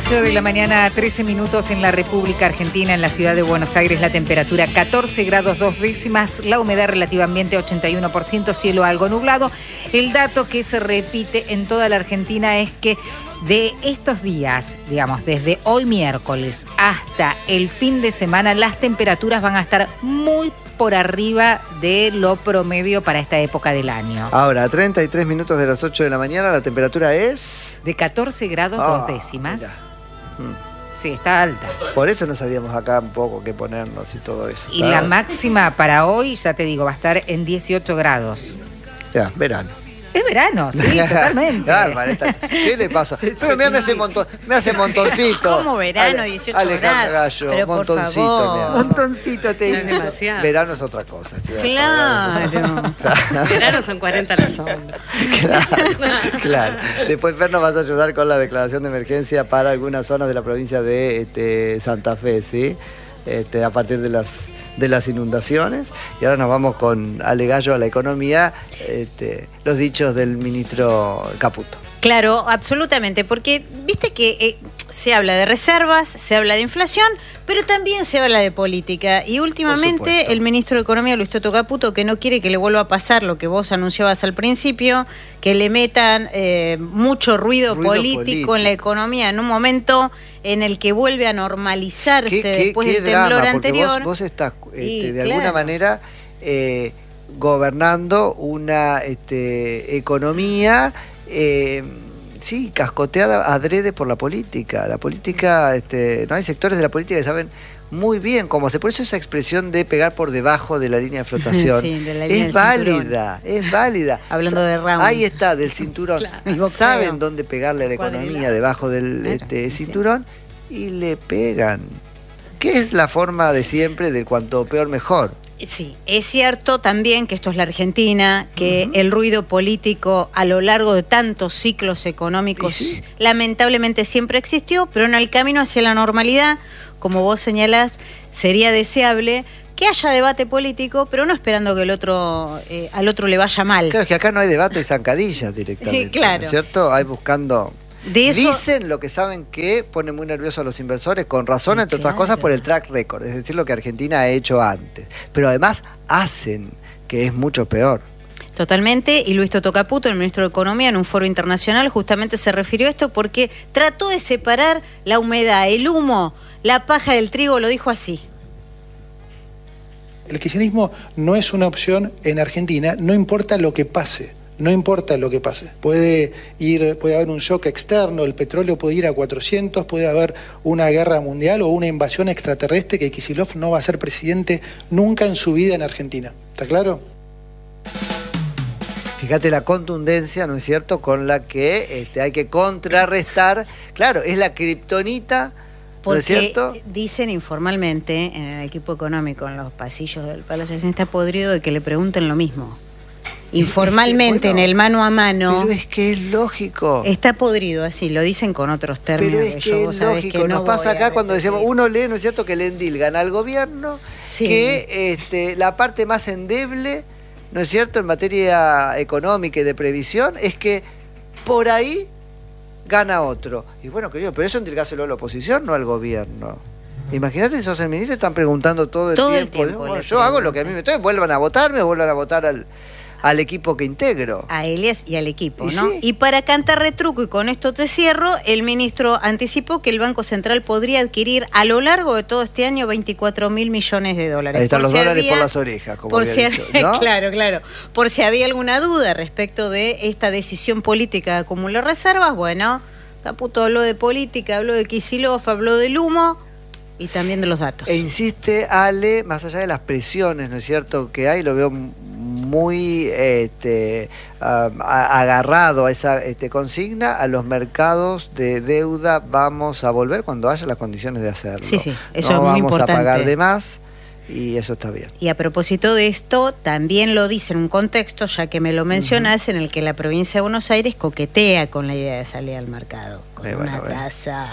8 de la mañana, 13 minutos en la República Argentina, en la ciudad de Buenos Aires, la temperatura 14 grados 2 décimas, la humedad relativa ambiente 81%, cielo algo nublado. El dato que se repite en toda la Argentina es que de estos días, digamos, desde hoy miércoles hasta el fin de semana, las temperaturas van a estar muy por arriba de lo promedio para esta época del año. Ahora, a 33 minutos de las 8 de la mañana, la temperatura es... De 14 grados 2 décimas. Mira. Sí, está alta. Por eso no sabíamos acá un poco qué ponernos y todo eso. Y la máxima para hoy, ya te digo, va a estar en 18 grados. Ya, verano. Es verano, sí, totalmente. ¿Qué le pasa? Pero me hace montoncito. ¿Cómo verano, 18 Alejandra grados? Gallo, pero montoncito. Montoncito te es demasiado. Verano es otra cosa. Claro. Verano son 40 a la sombra. Claro. Después, Fer, nos vas a ayudar con la declaración de emergencia para algunas zonas de la provincia de Santa Fe, ¿sí? A partir de las inundaciones. Y ahora nos vamos con Ale Gallo a la economía, los dichos del ministro Caputo. Claro, absolutamente, porque viste que se habla de reservas, se habla de inflación, pero también se habla de política. Y últimamente el ministro de Economía, Luis Toto Caputo, que no quiere que le vuelva a pasar lo que vos anunciabas al principio, que le metan mucho ruido político en la economía en un momento en el que vuelve a normalizarse después del temblor anterior. Vos estás alguna manera gobernando una economía sí, cascoteada adrede por la política. La política, no hay sectores de la política que saben muy bien cómo hacer. Por eso esa expresión de pegar por debajo de la línea de flotación sí, de la línea es válida, es válida. Hablando de round. Ahí está, del cinturón. Claro. Saben dónde pegarle a la economía debajo del cinturón y le pegan. ¿Qué es la forma de siempre de cuanto peor mejor? Sí, es cierto también que esto es la Argentina, que el ruido político a lo largo de tantos ciclos económicos lamentablemente siempre existió, pero en el camino hacia la normalidad, como vos señalás, sería deseable que haya debate político, pero no esperando que al otro le vaya mal. Claro, es que acá no hay debate de zancadillas directamente, claro. ¿no es cierto? Hay buscando... De eso... Dicen lo que saben que pone muy nerviosos a los inversores, con razón, entre otras cosas, por el track record, es decir, lo que Argentina ha hecho antes. Pero además hacen, que es mucho peor. Totalmente, y Luis Toto Caputo, el ministro de Economía, en un foro internacional justamente se refirió a esto porque trató de separar la humedad, el humo, la paja del trigo, lo dijo así. El kirchnerismo no es una opción en Argentina, no importa lo que pase. No importa lo que pase. Puede haber un shock externo, el petróleo puede ir a 400, puede haber una guerra mundial o una invasión extraterrestre que Kicillof no va a ser presidente nunca en su vida en Argentina. ¿Está claro? Fíjate la contundencia, ¿no es cierto?, con la que hay que contrarrestar. Claro, es la kriptonita, ¿no es cierto? Dicen informalmente en el equipo económico, en los pasillos del Palacio, está podrido de que le pregunten lo mismo. Informalmente, en el mano a mano. Pero es que es lógico. Está podrido, así, lo dicen con otros términos. Pero es que es lógico. Que nos pasa acá cuando decíamos, uno lee, ¿no es cierto?, que le endilgan al gobierno, que la parte más endeble, ¿no es cierto?, en materia económica y de previsión, es que por ahí gana otro. Y bueno, querido, pero eso endilgárselo a la oposición, no al gobierno. Imagínate, sos el ministro y están preguntando todo el tiempo. Bueno, yo hago lo que a mí me toque, vuelvan a votarme, vuelvan a votar al equipo que integro. A Elias y al equipo, ¿no? Y para cantar retruco, y con esto te cierro, el ministro anticipó que el Banco Central podría adquirir a lo largo de todo este año 24.000 millones de dólares. Ahí están los dólares por las orejas, como había dicho, ¿no? Claro. Por si había alguna duda respecto de esta decisión política de acumular reservas, bueno, Caputo habló de política, habló de Kicillof, habló del humo y también de los datos. E insiste, Ale, más allá de las presiones, ¿no es cierto?, que hay, lo veo muy agarrado a esa consigna, a los mercados de deuda vamos a volver cuando haya las condiciones de hacerlo. Sí, eso no es muy vamos importante. a pagar de más y eso está bien. Y a propósito de esto, también lo dice en un contexto, ya que me lo mencionás, en el que la provincia de Buenos Aires coquetea con la idea de salir al mercado, con una tasa...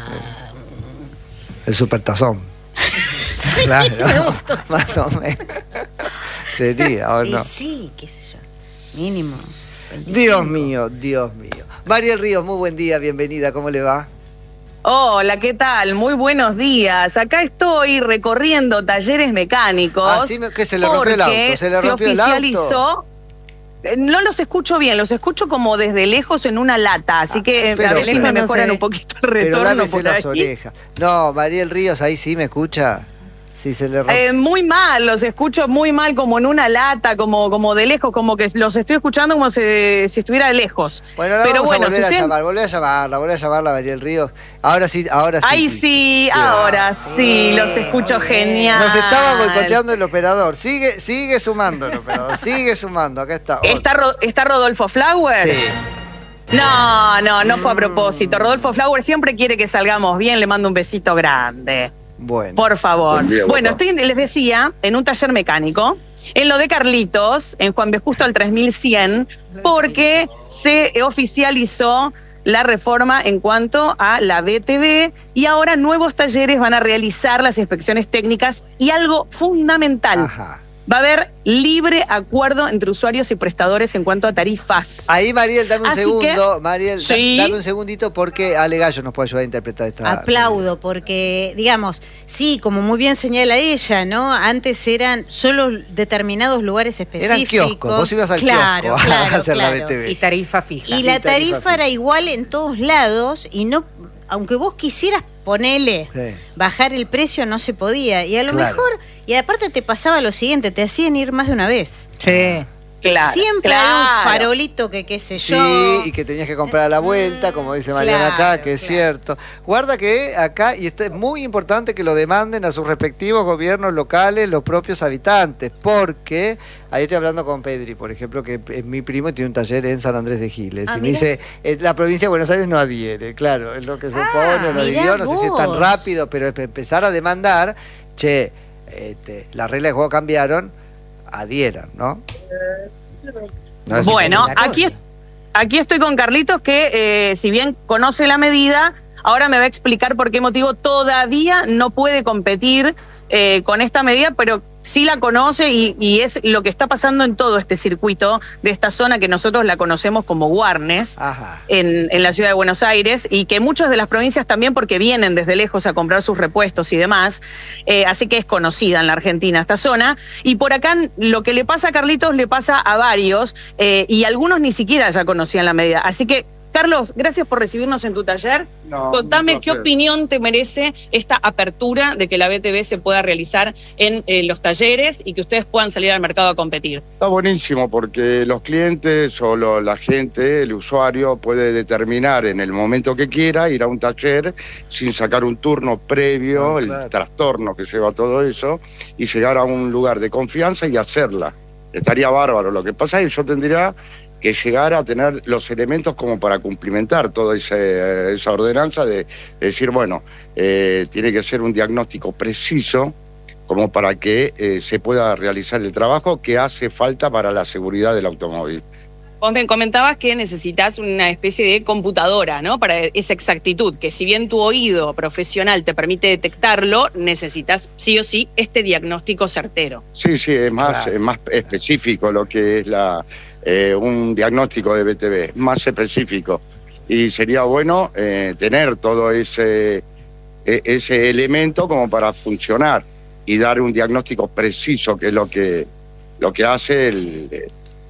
El supertazón. Sí, claro, más o menos. Sería, ¿o no? Sí, qué sé yo, mínimo. 25. Dios mío. Mariel Ríos, muy buen día, bienvenida, ¿cómo le va? Hola, ¿qué tal? Muy buenos días. Acá estoy recorriendo talleres mecánicos. ¿Qué se le rompió el auto? Se oficializó. No los escucho bien, los escucho como desde lejos en una lata, así que a ver si me mejoran un poquito el retorno por las orejas. No, Mariel Ríos, ahí sí me escucha. Sí, se le muy mal, los escucho muy mal, como en una lata, como de lejos, como que los estoy escuchando como si estuviera lejos. Bueno, pero bueno, volver a llamarla, Mariel Ríos. Ahora sí. Ay, sí, ahora sí, los escucho genial. Nos estaba boicoteando el operador. Sigue sumando el operador, sigue sumando, acá está. ¿Está Rodolfo Flowers? Sí. No fue a propósito. Rodolfo Flowers siempre quiere que salgamos bien, le mando un besito grande. Bueno. Por favor. Bueno, les decía, en un taller mecánico, en lo de Carlitos, en Juan B. Justo al 3100, porque se oficializó la reforma en cuanto a la BTV y ahora nuevos talleres van a realizar las inspecciones técnicas y algo fundamental. Ajá. Va a haber libre acuerdo entre usuarios y prestadores en cuanto a tarifas. Ahí, Mariel, dame un segundo. Mariel, sí. Dame un segundito porque Ale Gallo nos puede ayudar a interpretar esta... Aplaudo, porque, digamos, sí, como muy bien señala ella, ¿no? Antes eran solo determinados lugares específicos. Eran kioscos, vos ibas al kiosco a hacer la BTV. Y tarifa fija. Y la tarifa era igual en todos lados y no... Aunque vos quisieras bajar el precio, no se podía. Y a lo mejor, y aparte te pasaba lo siguiente, te hacían ir más de una vez. Sí. Claro, siempre había un farolito que qué sé yo. Sí, y que tenías que comprar a la vuelta, como dice Mariana acá, que es cierto. Guarda que acá, y es muy importante que lo demanden a sus respectivos gobiernos locales, los propios habitantes, porque ahí estoy hablando con Pedri, por ejemplo, que es mi primo y tiene un taller en San Andrés de Giles. Y me dice, la provincia de Buenos Aires no adhiere, claro, es lo que se opone, no adhirió, no sé si es tan rápido, pero empezar a demandar, las reglas de juego cambiaron, adhieran, ¿no? Bueno, aquí estoy con Carlitos que si bien conoce la medida, ahora me va a explicar por qué motivo todavía no puede competir con esta medida, pero sí la conoce y es lo que está pasando en todo este circuito de esta zona que nosotros la conocemos como Warnes, en la ciudad de Buenos Aires, y que muchas de las provincias también porque vienen desde lejos a comprar sus repuestos y demás, así que es conocida en la Argentina esta zona, y por acá lo que le pasa a Carlitos le pasa a varios, y algunos ni siquiera ya conocían la medida, así que Carlos, gracias por recibirnos en tu taller. Contame qué opinión te merece esta apertura de que la BTV se pueda realizar en los talleres y que ustedes puedan salir al mercado a competir. Está buenísimo porque los clientes o la gente, el usuario, puede determinar en el momento que quiera ir a un taller sin sacar un turno previo, el trastorno que lleva todo eso, y llegar a un lugar de confianza y hacerla. Estaría bárbaro. Lo que pasa es que yo tendría que llegar a tener los elementos como para cumplimentar toda esa ordenanza de decir, bueno, tiene que ser un diagnóstico preciso como para que se pueda realizar el trabajo que hace falta para la seguridad del automóvil. Vos me comentabas que necesitas una especie de computadora, ¿no? Para esa exactitud, que si bien tu oído profesional te permite detectarlo, necesitas sí o sí este diagnóstico certero. Sí, es más específico lo que es un diagnóstico de BTV, más específico. Y sería bueno tener todo ese elemento como para funcionar y dar un diagnóstico preciso, que es lo que hace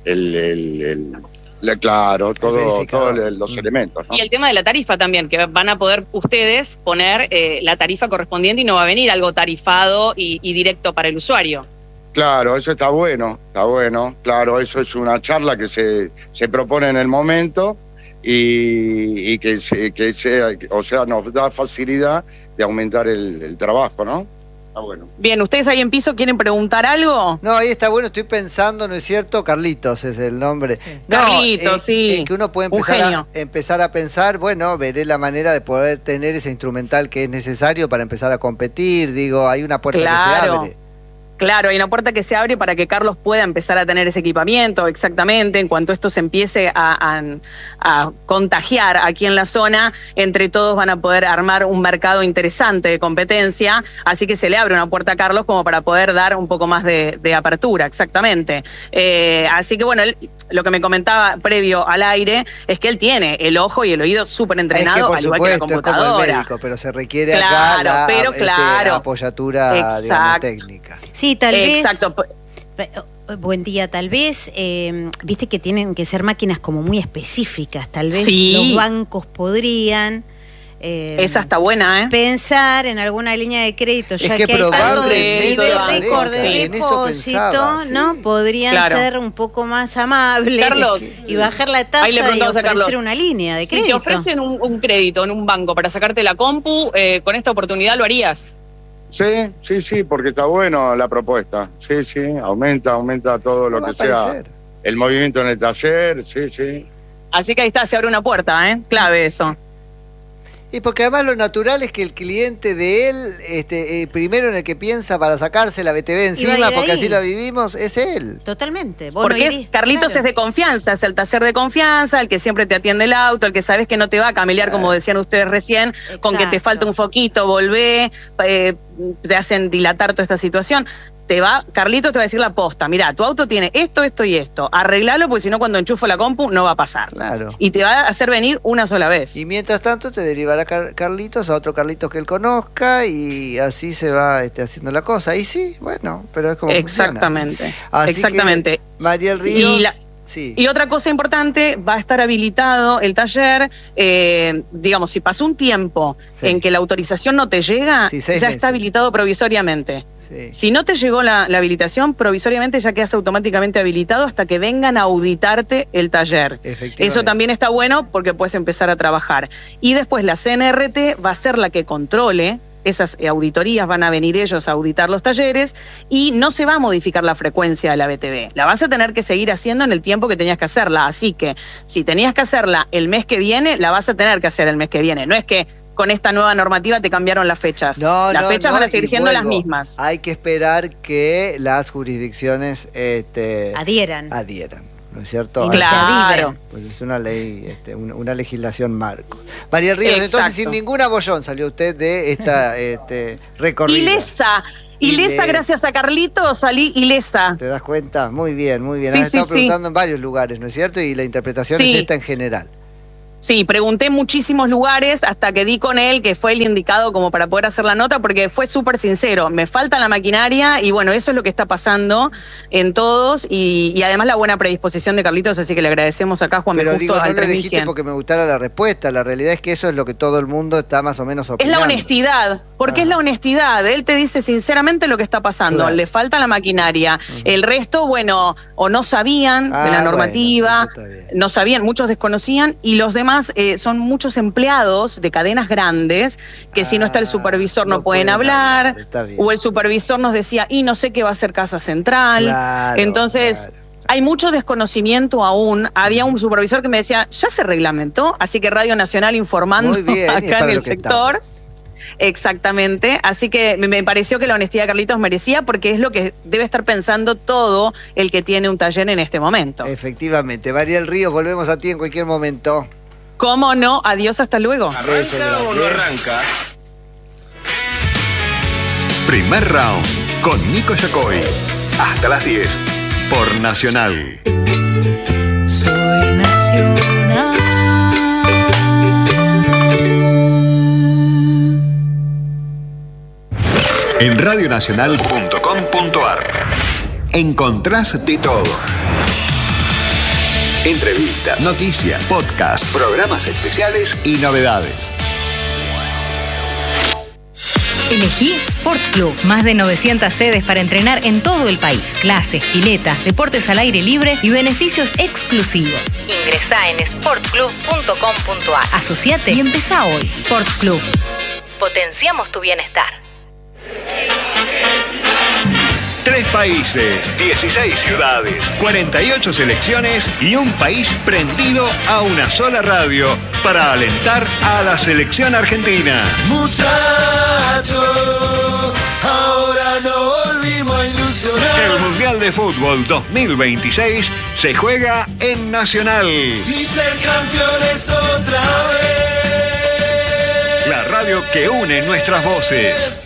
todos los elementos, ¿no? Y el tema de la tarifa también, que van a poder ustedes poner la tarifa correspondiente y no va a venir algo tarifado y directo para el usuario. Claro, eso está bueno, claro, eso es una charla que se propone en el momento y que nos da facilidad de aumentar el trabajo, ¿no? Está bueno. Bien, ¿ustedes ahí en piso quieren preguntar algo? No, ahí está bueno, estoy pensando, ¿no es cierto? Carlitos es el nombre. Sí. No, Carlitos, sí. Que uno puede empezar a pensar, bueno, veré la manera de poder tener ese instrumental que es necesario para empezar a competir, digo, hay una puerta que se abre. Claro, hay una puerta que se abre para que Carlos pueda empezar a tener ese equipamiento, exactamente. En cuanto esto se empiece a contagiar aquí en la zona, entre todos van a poder armar un mercado interesante de competencia, así que se le abre una puerta a Carlos como para poder dar un poco más de apertura, exactamente. Así que bueno, lo que me comentaba previo al aire es que él tiene el ojo y el oído súper entrenado, al igual que la computadora. Es como el médico, pero se requiere acá la apoyatura, digamos, técnica. Sí, tal vez. Buen día, tal vez, viste que tienen que ser máquinas como muy específicas, tal vez los bancos podrían... esa está buena, pensar en alguna línea de crédito, ya que hay tanto de récord de depósito, ¿no? Podrían ser un poco más amables, Carlos, y bajar la tasa y ofrecer una línea de crédito. Si te ofrecen un crédito en un banco para sacarte la compu, con esta oportunidad lo harías. Sí, porque está bueno la propuesta. Sí, aumenta todo lo que sea. El movimiento en el taller, sí. Así que ahí está, se abre una puerta, clave eso. Y porque además lo natural es que el cliente de él, primero en el que piensa para sacarse la BTV encima, porque así la vivimos, es él. Totalmente. Porque Carlitos es de confianza, es el taller de confianza, el que siempre te atiende el auto, el que sabes que no te va a camelear, como decían ustedes recién, con que te falta un foquito, volvé, te hacen dilatar toda esta situación. Carlitos te va a decir la posta, mirá, tu auto tiene esto y esto, arreglalo porque si no cuando enchufo la compu no va a pasar. Claro. Y te va a hacer venir una sola vez. Y mientras tanto te derivará Carlitos a otro Carlitos que él conozca y así se va haciendo la cosa. Y sí, bueno, pero es como exactamente, funciona. Exactamente. Mariel Ríos... Y otra cosa importante, va a estar habilitado el taller, digamos, si pasó un tiempo en que la autorización no te llega, ya está habilitado provisoriamente. Si no te llegó la habilitación, provisoriamente ya quedas automáticamente habilitado hasta que vengan a auditarte el taller. Eso también está bueno porque puedes empezar a trabajar. Y después la CNRT va a ser la que controle. Esas auditorías van a venir ellos a auditar los talleres y no se va a modificar la frecuencia de la BTV. La vas a tener que seguir haciendo en el tiempo que tenías que hacerla. Así que si tenías que hacerla el mes que viene, la vas a tener que hacer el mes que viene. No es que con esta nueva normativa te cambiaron las fechas. Las fechas van a seguir siendo las mismas. Hay que esperar que las jurisdicciones adhieran. ¿No es cierto? Claro. Pues es una ley, una legislación marco. María Ríos, entonces sin ningún abollón salió usted de esta recorrida. Ilesa, gracias a Carlitos, salí ilesa. ¿Te das cuenta? Muy bien. Has estado preguntando en varios lugares, ¿no es cierto? Y la interpretación es esta en general. Sí, pregunté en muchísimos lugares hasta que di con él, que fue el indicado como para poder hacer la nota, porque fue súper sincero. Me falta la maquinaria y bueno, eso es lo que está pasando en todos y además la buena predisposición de Carlitos, así que le agradecemos acá, Juan. Pero digo, no le dijiste porque me gustara la respuesta. La realidad es que eso es lo que todo el mundo está más o menos opinando. Es la honestidad, porque es la honestidad. Él te dice sinceramente lo que está pasando. Claro. Le falta la maquinaria. El resto, bueno, o no sabían de la normativa, no sabían, muchos desconocían y los demás son muchos empleados de cadenas grandes que si no está el supervisor no pueden hablar, o el supervisor nos decía, y no sé qué va a hacer Casa Central. Entonces, hay mucho desconocimiento aún. Había un supervisor que me decía, ya se reglamentó, así que Radio Nacional informando acá en el sector. Exactamente, así que me pareció que la honestidad de Carlitos merecía porque es lo que debe estar pensando todo el que tiene un taller en este momento. Efectivamente. Mariel Ríos, volvemos a ti en cualquier momento. ¿Cómo no? Adiós, hasta luego. ¿Arranca o no arranca? Primer round con Nico Yacoy. Hasta las 10 por Nacional. Soy Nacional. En radionacional.com.ar encontrás de todo. Entrevistas, noticias, podcasts, programas especiales y novedades. Elegí Sport Club. Más de 900 sedes para entrenar en todo el país. Clases, piletas, deportes al aire libre y beneficios exclusivos. Ingresá en sportclub.com.ar. Asociate y empezá hoy. Sport Club. Potenciamos tu bienestar. 3 países, 16 ciudades, 48 selecciones y un país prendido a una sola radio para alentar a la selección argentina. Muchachos, ahora nos volvimos a ilusionar. El Mundial de Fútbol 2026 se juega en Nacional. Y ser campeones otra vez. La radio que une nuestras voces.